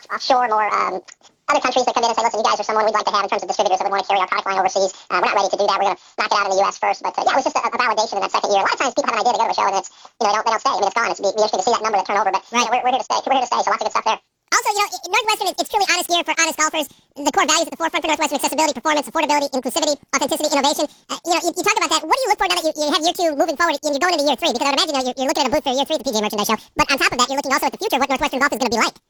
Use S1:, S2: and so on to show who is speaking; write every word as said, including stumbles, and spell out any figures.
S1: offshore, more um, other countries that come in and say, listen, you guys are someone we'd like to have in terms of distributors that would want to carry our product line overseas. Uh, we're not ready to do that. We're going to knock it out in the U S first. But uh, yeah, it was just a, a validation in that second year. A lot of times people have an idea to go to a show and it's, you know, they don't, they don't stay. I mean, it's gone. It's be, be interesting to see that number, that turnover. But right. you know, we're, we're here to stay. We're here to stay. So lots of good stuff there.
S2: Also, you know, Northwestern, it's truly honest gear for honest golfers. The core values at the forefront for Northwestern: accessibility, performance, affordability, inclusivity, authenticity, innovation. Uh, you know, you, you talk about that. What do you look for now that you, you have year two moving forward and you're going into year three? Because I would imagine, you know, you're, you're looking at a booth for year three at the P G A Merchandise Show. But on top of that, you're looking also at the future of what Northwestern golf is going to be like.